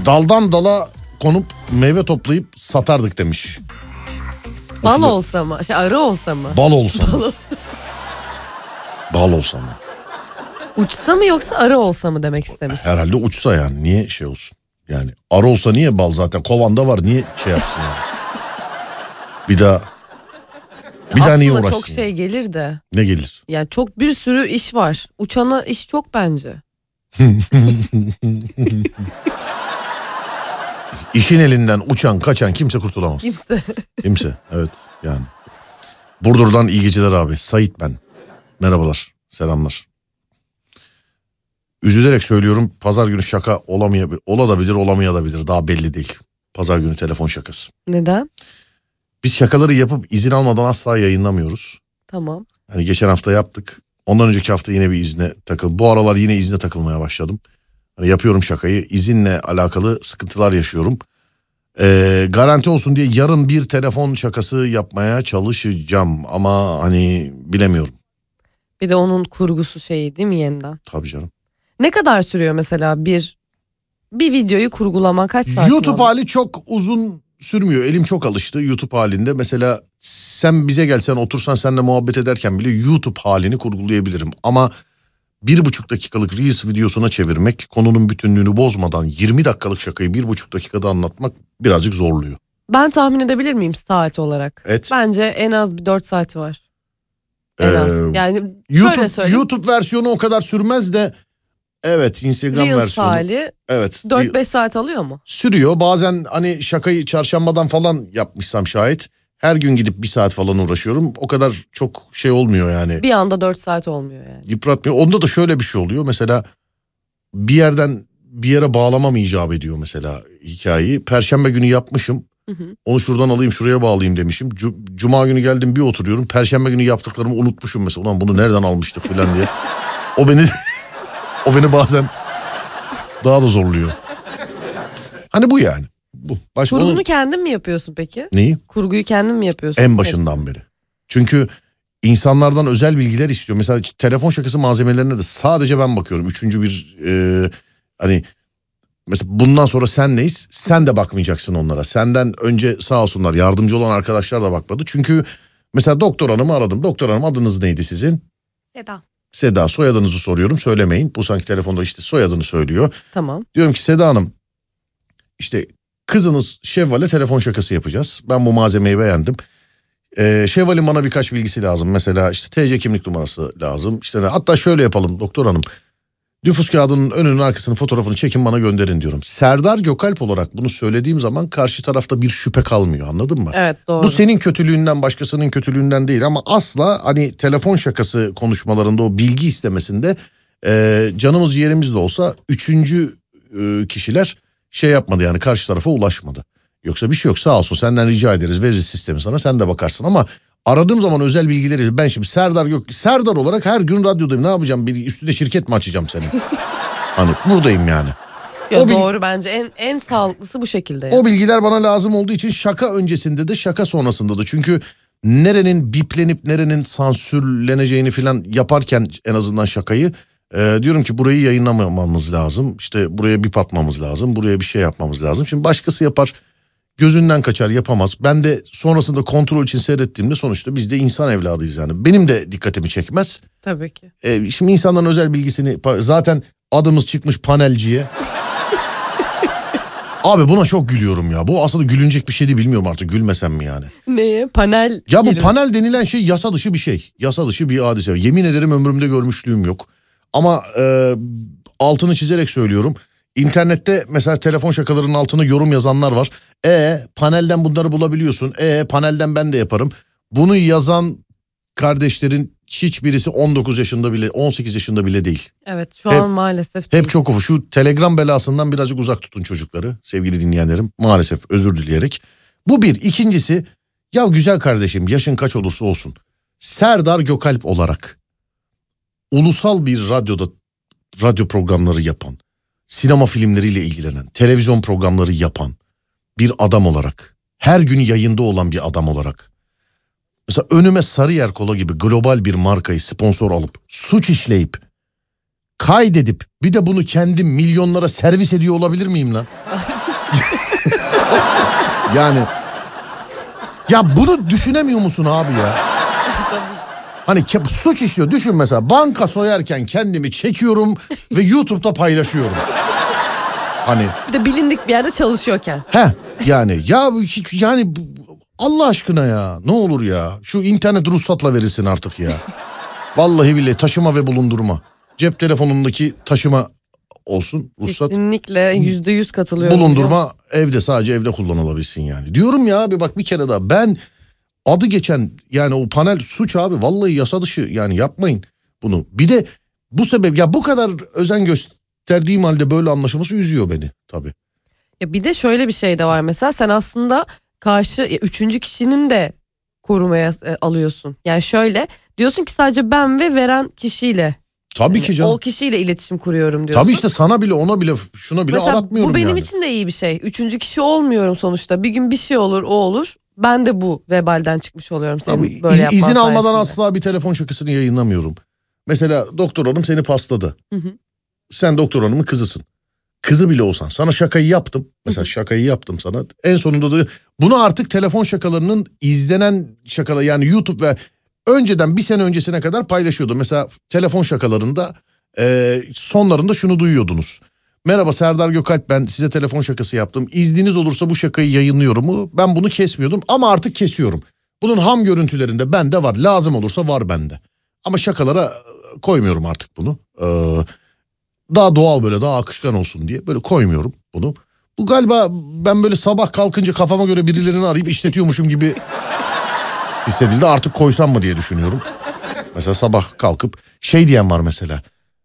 Daldan dala konup meyve toplayıp satardık demiş. Bal olsa mı? Arı olsa mı? Bal olsa mı? Bal olsa mı? Uçsa mı yoksa arı olsa mı demek istemiş. Herhalde uçsa yani, niye şey olsun? Yani arı olsa niye bal, zaten kovanda var, niye şey yapsın yani? Bir daha niye uğraşsın? Aslında çok şey gelir de. Ne gelir? Yani çok bir sürü iş var. Uçana iş çok bence. İşin elinden uçan kaçan kimse kurtulamaz. Kimse, evet yani. Burdur'dan iyi geceler abi. Sait ben. Merhabalar, selamlar. Üzülerek söylüyorum, pazar günü şaka olabilir, olamayabilir, daha belli değil. Pazar günü telefon şakası. Neden? Biz şakaları yapıp izin almadan asla yayınlamıyoruz. Tamam. Hani geçen hafta yaptık. Ondan önceki hafta yine bir izne Bu aralar yine izne takılmaya başladım. Hani yapıyorum şakayı. İzinle alakalı sıkıntılar yaşıyorum. Garanti olsun diye yarın bir telefon şakası yapmaya çalışacağım. Ama hani bilemiyorum. Bir de onun kurgusu şeyi değil mi yeniden? Tabii canım. Ne kadar sürüyor mesela bir videoyu kurgulama, kaç saat? YouTube hali çok uzun sürmüyor. Elim çok alıştı YouTube halinde. Mesela sen bize gelsen, otursan seninle muhabbet ederken bile YouTube halini kurgulayabilirim. Ama 1,5 dakikalık Reels videosuna çevirmek, konunun bütünlüğünü bozmadan 20 dakikalık şakayı 1,5 dakikada anlatmak birazcık zorluyor. Ben tahmin edebilir miyim saat olarak? Evet. Bence en az bir 4 saati var. En az. Yani şöyle söyleyeyim. YouTube versiyonu o kadar sürmez de evet, Instagram Reels versiyonu. hali evet. 4-5 saat alıyor mu? Sürüyor. Bazen hani şakayı çarşambadan falan yapmışsam şayet, her gün gidip 1 saat falan uğraşıyorum. O kadar çok şey olmuyor yani. Bir anda 4 saat olmuyor yani. Yıpratmıyor. Onda da şöyle bir şey oluyor. Mesela bir yerden bir yere bağlamam icap ediyor mesela hikayeyi. Perşembe günü yapmışım. Onu şuradan alayım şuraya bağlayayım demişim. Cuma günü geldim bir oturuyorum. Perşembe günü yaptıklarımı unutmuşum mesela. Ulan bunu nereden almıştık falan diye. O beni bazen daha da zorluyor. Hani bu yani. Bu. Kurgunu kendin mi yapıyorsun peki? Neyi? Kurguyu kendin mi yapıyorsun? En başından beri. Çünkü insanlardan özel bilgiler istiyor. Mesela telefon şakası malzemelerine de sadece ben bakıyorum. Üçüncü bir hani mesela bundan sonra senleyiz. Sen de bakmayacaksın onlara. Senden önce sağ olsunlar yardımcı olan arkadaşlar da bakmadı. Çünkü mesela doktor hanımı aradım. Doktor hanım, adınız neydi sizin? Seda, soyadınızı soruyorum, söylemeyin. Bu sanki telefonda işte soyadını söylüyor. Tamam. Diyorum ki Seda Hanım, işte kızınız Şevval'e telefon şakası yapacağız. Ben bu malzemeyi beğendim. Şevval'in bana birkaç bilgisi lazım. Mesela işte TC kimlik numarası lazım. İşte hatta şöyle yapalım doktor hanım. Nüfus kağıdının önünün arkasının fotoğrafını çekin bana gönderin diyorum. Serdar Gökalp olarak bunu söylediğim zaman karşı tarafta bir şüphe kalmıyor, anladın mı? Evet, doğru. Bu senin kötülüğünden, başkasının kötülüğünden değil ama asla hani telefon şakası konuşmalarında o bilgi istemesinde canımız ciğerimiz de olsa üçüncü kişiler şey yapmadı yani, karşı tarafa ulaşmadı. Yoksa bir şey yok, sağ olsun, senden rica ederiz, veririz sistemi sana, sen de bakarsın ama aradığım zaman özel bilgileri, ben şimdi Serdar olarak her gün radyodayım, ne yapacağım, bir üstünde şirket mi açacağım senin? Hani buradayım yani. Ya doğru, bence en sağlıklısı bu şekilde. Yani. O bilgiler bana lazım olduğu için şaka öncesinde de şaka sonrasında da, çünkü nerenin biplenip nerenin sansürleneceğini falan yaparken en azından şakayı diyorum ki burayı yayınlamamamız lazım, işte buraya bip atmamız lazım, buraya bir şey yapmamız lazım. Şimdi başkası yapar, gözünden kaçar, yapamaz. Ben de sonrasında kontrol için seyrettiğimde sonuçta biz de insan evladıyız yani. Benim de dikkatimi çekmez. Tabii ki. Şimdi insanların özel bilgisini, zaten adımız çıkmış panelciye. Abi buna çok gülüyorum ya. Bu aslında gülünecek bir şey değil, bilmiyorum artık gülmesem mi yani. Neye? Panel. Ya bu panel denilen şey yasa dışı bir şey. Yasa dışı bir hadise. Yemin ederim ömrümde görmüşlüğüm yok. Ama altını çizerek söylüyorum. İnternette mesela telefon şakalarının altına yorum yazanlar var. Panelden bunları bulabiliyorsun. Panelden ben de yaparım. Bunu yazan kardeşlerin hiçbirisi 19 yaşında bile, 18 yaşında bile değil. Evet, şu an maalesef değil. Hep çok ufak. Şu Telegram belasından birazcık uzak tutun çocukları sevgili dinleyenlerim. Maalesef, özür dileyerek. Bu bir. İkincisi, ya güzel kardeşim, yaşın kaç olursa olsun, Serdar Gökalp olarak ulusal bir radyo programları yapan, sinema filmleriyle ilgilenen, televizyon programları yapan bir adam olarak, her gün yayında olan bir adam olarak, mesela önüme Sarıyer Kola gibi global bir markayı sponsor alıp, suç işleyip, kaydedip, bir de bunu kendim milyonlara servis ediyor olabilir miyim lan? Yani ya bunu düşünemiyor musun abi ya? Hani suç işliyor. Düşün mesela, banka soyarken kendimi çekiyorum ve YouTube'da paylaşıyorum. Hani Bir de bilindik bir yerde çalışıyorken. Yani yani Allah aşkına ya, ne olur ya, şu internet ruhsatla verilsin artık ya. Vallahi billahi taşıma ve bulundurma. Cep telefonundaki taşıma olsun ruhsat. Kesinlikle %100 katılıyorum. Bulundurma evde, sadece evde kullanılabilsin yani. Diyorum ya abi, bak bir kere daha ben adı geçen yani o panel suç abi, vallahi yasa dışı, yani yapmayın bunu. Bir de bu sebep ya, bu kadar özen gösterdiğim halde böyle anlaşılması üzüyor beni tabii. Ya bir de şöyle bir şey de var mesela, sen aslında üçüncü kişinin de korumaya alıyorsun. Yani şöyle diyorsun ki sadece ben ve veren kişiyle. Tabii ki canım. O kişiyle iletişim kuruyorum diyorsun. Tabii işte, sana bile, ona bile, şuna bile mesela aratmıyorum bu benim yani. için de iyi bir şey. Üçüncü kişi olmuyorum sonuçta. Bir gün bir şey olur, o olur. Ben de bu vebalden çıkmış oluyorum. Tabii, izin almadan asla bir telefon şakasını yayınlamıyorum. Mesela doktor hanım seni pasladı. Sen doktor hanımın kızısın. Kızı bile olsan sana şakayı yaptım. Mesela şakayı yaptım sana. En sonunda da bunu artık telefon şakalarının izlenen şakalar, yani YouTube ve önceden bir sene öncesine kadar paylaşıyordum. Mesela telefon şakalarında sonlarında şunu duyuyordunuz. Merhaba, Serdar Gökalp ben, size telefon şakası yaptım. İzniniz olursa bu şakayı yayınlıyorum mu? Ben bunu kesmiyordum ama artık kesiyorum. Bunun ham görüntülerinde bende var. Lazım olursa var bende. Ama şakalara koymuyorum artık bunu. Daha doğal, böyle daha akışkan olsun diye böyle koymuyorum bunu. Bu galiba ben böyle sabah kalkınca kafama göre birilerini arayıp işletiyormuşum gibi hissedildi. Artık koysam mı diye düşünüyorum. Mesela sabah kalkıp şey diyen var mesela.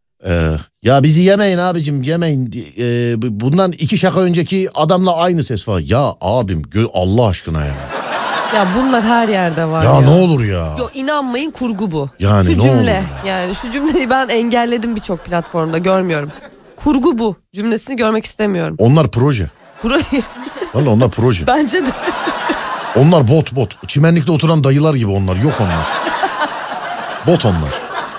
Ya bizi yemeyin abicim, yemeyin. Bundan 2 şaka önceki adamla aynı ses var. Ya abim Allah aşkına ya. Ya bunlar her yerde var ya. Ne olur ya. Yo, inanmayın, kurgu bu. Yani şu ne cümle olur ya. yani şu cümleyi ben engelledim, birçok platformda görmüyorum. Kurgu bu cümlesini görmek istemiyorum. Onlar proje. Vallahi onlar proje. Bence de. Onlar bot. Çimenlikte oturan dayılar gibi onlar. Yok onlar. Bot onlar.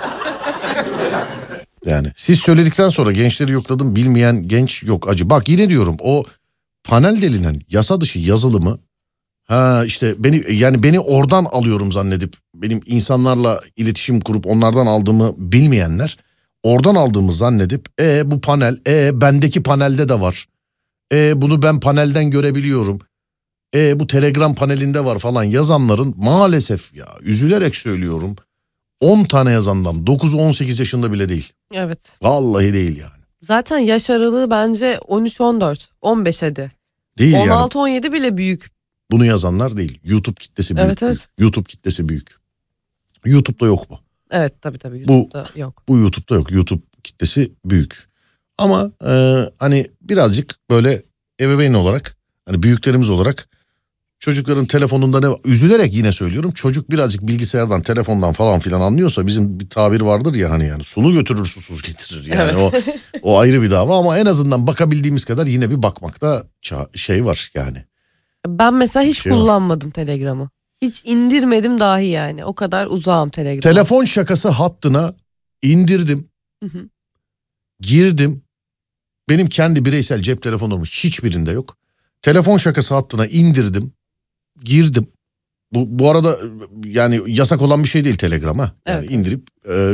Yani siz söyledikten sonra gençleri yokladım, bilmeyen genç yok acı. Bak yine diyorum, o panel denilen yasa dışı yazılımı, işte beni oradan alıyorum zannedip, benim insanlarla iletişim kurup onlardan aldığımı bilmeyenler, oradan aldığımı zannedip bu panel, bendeki panelde de var. Bunu ben panelden görebiliyorum. Bu Telegram panelinde var falan yazanların, maalesef ya, üzülerek söylüyorum, 10 tane yazandan 9'u 18 yaşında bile değil. Evet. Vallahi değil yani. Zaten yaş aralığı bence 13-14, 15 hadi. Değil 16-17 bile büyük. Bunu yazanlar değil. YouTube kitlesi büyük. Evet. YouTube kitlesi büyük. YouTube'da yok bu. Evet tabii YouTube'da yok. Bu YouTube'da yok. YouTube kitlesi büyük. Ama hani birazcık böyle ebeveyn olarak, hani büyüklerimiz olarak, çocukların telefonunda ne, üzülerek yine söylüyorum, çocuk birazcık bilgisayardan, telefondan falan filan anlıyorsa, bizim bir tabir vardır ya hani, yani sulu götürür susuz getirir yani. Evet. o ayrı bir dava, ama en azından bakabildiğimiz kadar yine bir bakmakta şey var yani. Ben mesela hiç kullanmadım Telegram'ı. Hiç indirmedim dahi yani. O kadar uzağım Telegram'a. Telefon şakası hattına indirdim. Girdim. Benim kendi bireysel cep telefonumun hiçbirinde yok. Telefon şakası hattına indirdim. Girdim. Bu arada yani yasak olan bir şey değil Telegram ha. Yani evet. İndirip